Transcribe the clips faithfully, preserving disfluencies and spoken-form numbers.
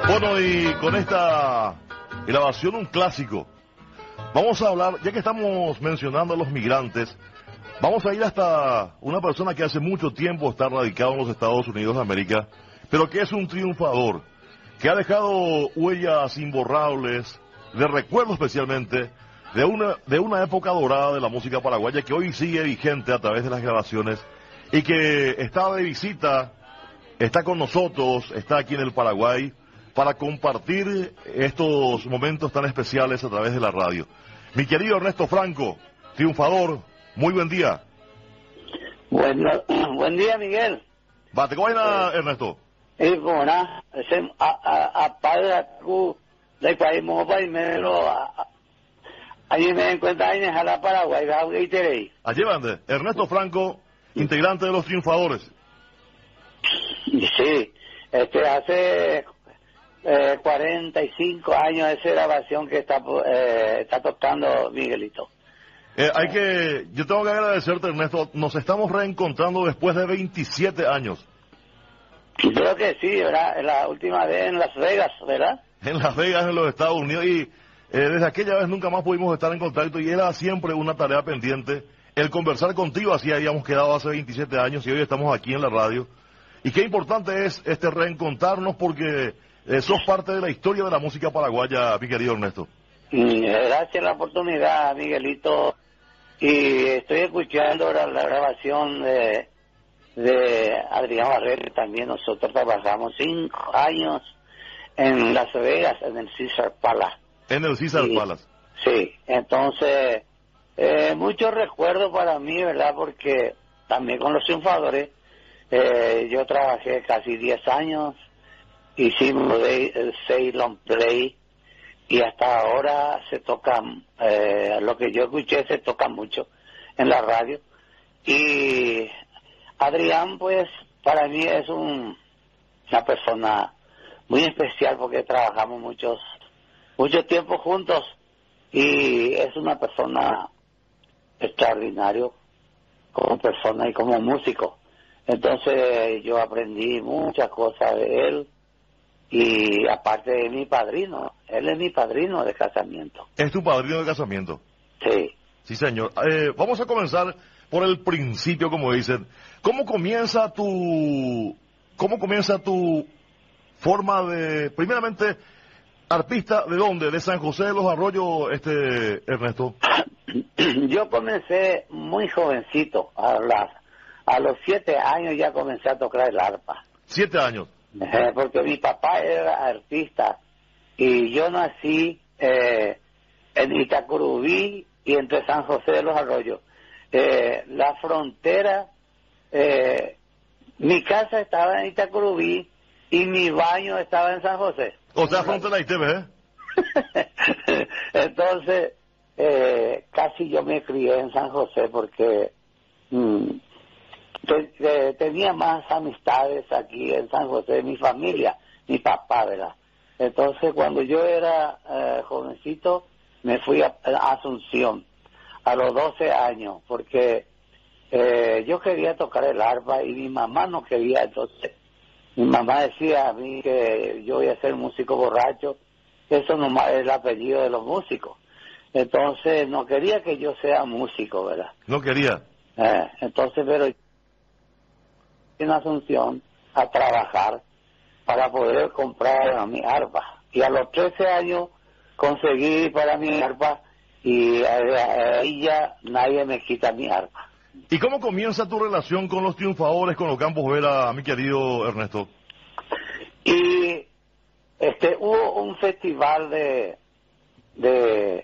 Bueno, y con esta grabación un clásico, vamos a hablar, ya que estamos mencionando a los migrantes, vamos a ir hasta una persona que hace mucho tiempo está radicado en los Estados Unidos de América, pero que es un triunfador, que ha dejado huellas imborrables, de recuerdo especialmente, de una, de una época dorada de la música paraguaya que hoy sigue vigente a través de las grabaciones y que está de visita, está con nosotros, está aquí en el Paraguay, para compartir estos momentos tan especiales a través de la radio. Mi querido Ernesto Franco, triunfador, muy buen día. Bueno, buen día, Miguel. Va, ¿te cobaina, Ernesto? Y como nada, apaga tu de país mo país mero allí me encuentra en Jala Paraguay, va a ir. Allí van, Ernesto Franco, integrante de los triunfadores. Sí, este hace eh, cuarenta y cinco años esa grabación que está eh, está tocando Miguelito. Eh, hay que, yo tengo que agradecerte, Ernesto, nos estamos reencontrando después de veintisiete años. Creo que sí, ¿verdad? La última vez en Las Vegas, ¿verdad? En Las Vegas, en los Estados Unidos, y eh, desde aquella vez nunca más pudimos estar en contacto, y era siempre una tarea pendiente el conversar contigo, así habíamos quedado hace veintisiete años, y hoy estamos aquí en la radio. Y qué importante es este reencontrarnos, porque eh, sos parte de la historia de la música paraguaya, mi querido Ernesto. Gracias a la oportunidad, Miguelito, y estoy escuchando la, la grabación de, de Adrián Barrera. También nosotros trabajamos cinco años en Las Vegas, en el Caesar Palace. En el Caesar y, Palace. Sí, entonces, eh, muchos recuerdos para mí, ¿verdad? Porque también con los triunfadores, eh, yo trabajé casi diez años, hicimos el Ceylon Play, y hasta ahora se toca, eh, lo que yo escuché se toca mucho en la radio. Y Adrián, pues, para mí es un, una persona muy especial porque trabajamos muchos, mucho tiempo juntos, y es una persona extraordinario como persona y como músico. Entonces yo aprendí muchas cosas de él, y aparte de mi padrino, él es mi padrino de casamiento. ¿Es tu padrino de casamiento? Sí. Sí, señor. Eh, vamos a comenzar por el principio, como dicen. ¿Cómo comienza tu, cómo comienza tu forma de, primeramente, arpista de dónde? ¿De San José de los Arroyos, este, Ernesto? Yo comencé muy jovencito, a las, a los siete años ya comencé a tocar el arpa. Siete años. Eh, porque mi papá era artista y yo nací eh, en Itacurubí y entre San José de los Arroyos. Eh, la frontera, eh, mi casa estaba en Itacurubí y mi baño estaba en San José. O sea, frontera y T V, ¿eh? Entonces, eh, casi yo me crié en San José porque mm, te, te, tenía más amistades aquí en San José, mi familia, mi papá, ¿verdad? Entonces, cuando yo era eh, jovencito, me fui a, a Asunción a los doce años, porque eh, yo quería tocar el arpa y mi mamá no quería. Entonces mi mamá decía a mí que yo voy a ser músico borracho, eso nomás es el apellido de los músicos. Entonces no quería que yo sea músico, ¿verdad? No quería. Eh, entonces, pero en Asunción a trabajar para poder comprar mi arpa, y a los trece años conseguí para mi arpa, y ahí ya nadie me quita mi arpa. ¿Y cómo comienza tu relación con los triunfadores, con los Campos Vera, mi querido Ernesto? Y este hubo un festival de de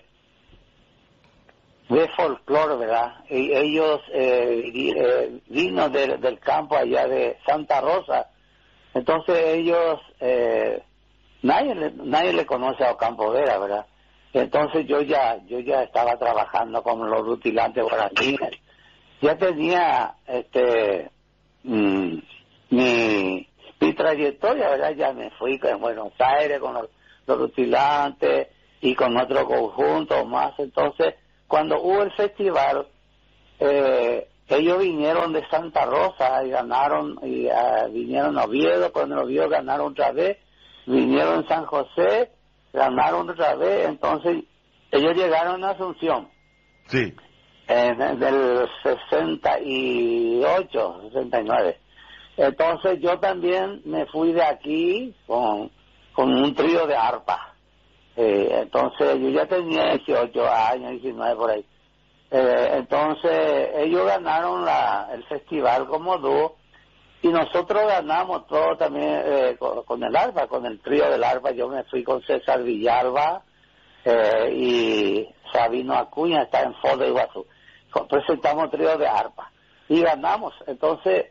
de folclore, ¿verdad? Y ellos eh, eh, vino de, del campo allá de Santa Rosa. Entonces ellos eh, nadie le, nadie le conoce a Campos Vera, ¿verdad? Entonces yo ya yo ya estaba trabajando con los rutilantes guaraníes, ya tenía este mm, mi mi trayectoria, ¿verdad? Ya me fui en Buenos Aires con los, los rutilantes y con otro conjunto más. Entonces cuando hubo el festival, eh, ellos vinieron de Santa Rosa y ganaron, y uh, vinieron a Oviedo. Cuando Oviedo ganaron otra vez, vinieron en San José, ganaron otra vez, entonces ellos llegaron a Asunción. Sí. En, en el sesenta y ocho, sesenta y nueve. Entonces yo también me fui de aquí con, con un trío de arpa. Eh, entonces yo ya tenía dieciocho años, diecinueve por ahí. Eh, entonces ellos ganaron la, el festival como dúo y nosotros ganamos todo también eh, con, con el arpa, con el trío del arpa. Yo me fui con César Villalba eh, y Sabino Acuña, está en Foz de Iguazú. Presentamos trío de arpa y ganamos. Entonces,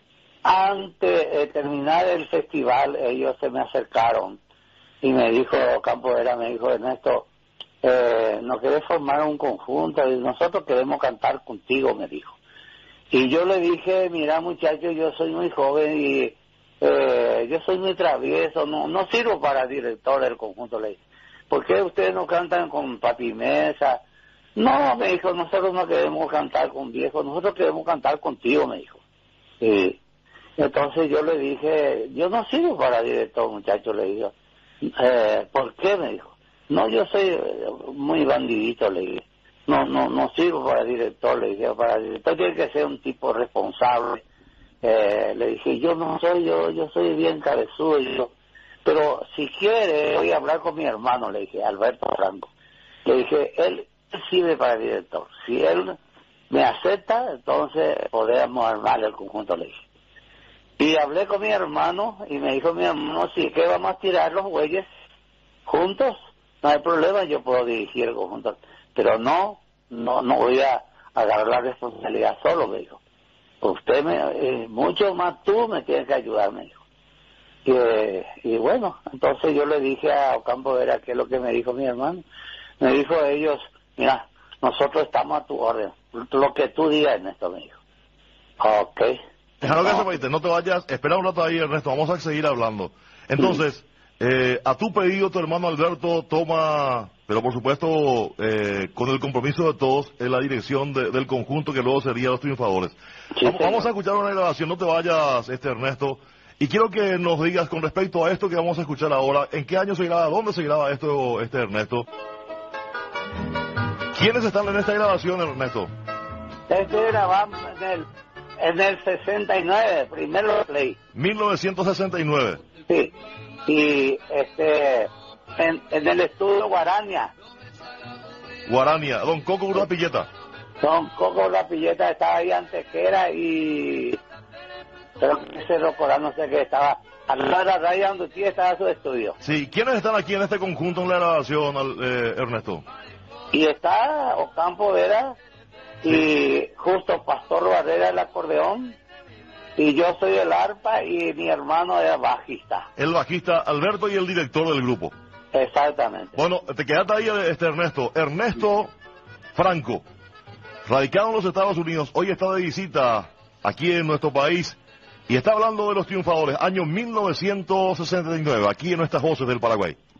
antes de terminar el festival, ellos se me acercaron y me dijo, Campodera, me dijo, Ernesto, eh, ¿no querés formar un conjunto? Y nosotros queremos cantar contigo, me dijo. Y yo le dije, mira muchacho, yo soy muy joven y eh, yo soy muy travieso, no no sirvo para director del conjunto, le dije. ¿Por qué ustedes no cantan con Papi Mesa? No, me dijo, nosotros no queremos cantar con viejos, nosotros queremos cantar contigo, me dijo. Y entonces yo le dije, yo no sirvo para director, muchacho, le digo. Eh, ¿Por qué? Me dijo. No, yo soy muy bandidito, le dije. No, no, no sirvo para director, le dije. Para director tiene que ser un tipo responsable. Eh, le dije, yo no soy, yo yo soy bien cabezudo, yo, pero si quiere voy a hablar con mi hermano, le dije, Alberto Franco. Le dije, él sirve para el director. Si él me acepta, entonces podemos armar el conjunto, le dije. Y hablé con mi hermano y me dijo mi hermano, si es que vamos a tirar los bueyes juntos, no hay problema, yo puedo dirigir el conjunto. Pero no, no no voy a agarrar la responsabilidad solo, me dijo. Usted, me, eh, mucho más tú me tienes que ayudar, me dijo. Y, eh, y bueno, entonces yo le dije a Ocampo Vera, ¿qué es lo que me dijo mi hermano? Me dijo a ellos, mira, nosotros estamos a tu orden, lo que tú digas, Ernesto, me dijo. Ok. Déjalo que se vaya, no te vayas, espera un rato ahí, Ernesto, vamos a seguir hablando. Entonces, eh, a tu pedido, tu hermano Alberto toma, pero por supuesto, eh, con el compromiso de todos, en la dirección de, del conjunto que luego sería los triunfadores. Sí, vamos, vamos a escuchar una grabación, no te vayas, este Ernesto, y quiero que nos digas con respecto a esto que vamos a escuchar ahora, ¿en qué año se graba, dónde se graba esto, este Ernesto? ¿Quiénes están en esta grabación, Ernesto? Este grabamos en el, en el sesenta y nueve, primero play. mil novecientos sesenta y nueve. Sí, y este, en, en el estudio Guarania. Guarania, Don Coco Urrapilleta. Don Coco Urrapilleta estaba ahí antes que era y creo que ese Rocorán, no sé qué, estaba al lado de la radio donde usted estaba su estudio. Sí, ¿quiénes están aquí en este conjunto en la grabación, eh, Ernesto? Y está Ocampo Vera y sí. Justo Pastor Barrera el acordeón y yo soy el arpa y mi hermano es bajista. El bajista Alberto y el director del grupo. Exactamente. Bueno, te quedaste ahí, este Ernesto. Ernesto Franco, radicado en los Estados Unidos, hoy está de visita aquí en nuestro país y está hablando de los triunfadores, año mil novecientos sesenta y nueve, aquí en nuestras voces del Paraguay.